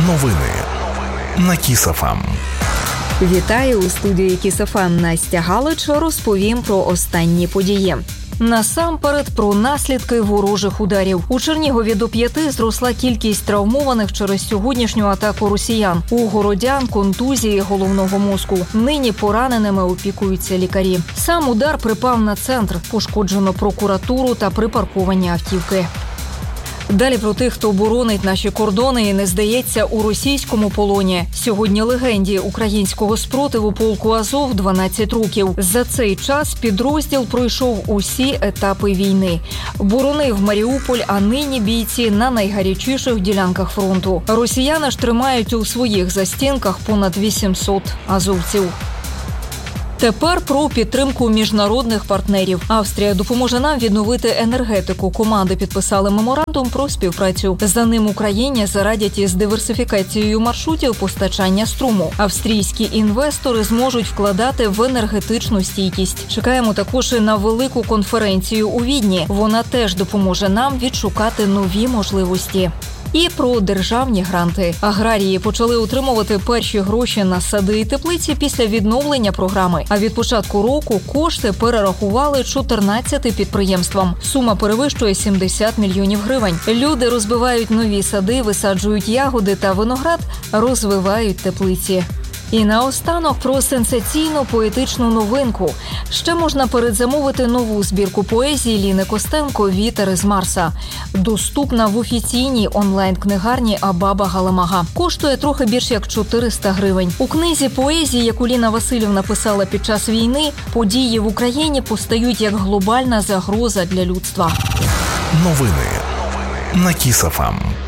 Новини на Kiss FM. Вітаю, у студії Kiss FM Настя Галич. Розповім про останні події. Насамперед про наслідки ворожих ударів. У Чернігові до 5 зросла кількість травмованих через сьогоднішню атаку росіян. У городян контузії головного мозку. Нині пораненими опікуються лікарі. Сам удар припав на центр. Пошкоджено прокуратуру та припарковані автівки. Далі про тих, хто боронить наші кордони і не здається у російському полоні. Сьогодні легенді українського спротиву полку Азов 12 років. За цей час підрозділ пройшов усі етапи війни. Боронив Маріуполь, а нині бійці на найгарячіших ділянках фронту. Росіяни ж тримають у своїх застінках понад 800 азовців. Тепер про підтримку міжнародних партнерів. Австрія допоможе нам відновити енергетику. Команди підписали меморандум про співпрацю. За ним Україні зарадять із диверсифікацією маршрутів постачання струму. Австрійські інвестори зможуть вкладати в енергетичну стійкість. Чекаємо також і на велику конференцію у Відні. Вона теж допоможе нам відшукати нові можливості. І про державні гранти. Аграрії почали отримувати перші гроші на сади і теплиці після відновлення програми. А від початку року кошти перерахували 14 підприємствам. Сума перевищує 70 мільйонів гривень. Люди розбивають нові сади, висаджують ягоди та виноград, розвивають теплиці. І наостанок про сенсаційну поетичну новинку. Ще можна передзамовити нову збірку поезії Ліни Костенко «Вітер із Марса». Доступна в офіційній онлайн-книгарні Абаба Галамага. Коштує трохи більш як 400 гривень. У книзі поезії, яку Ліна Василівна писала під час війни, події в Україні постають як глобальна загроза для людства. Новини на Kiss FM.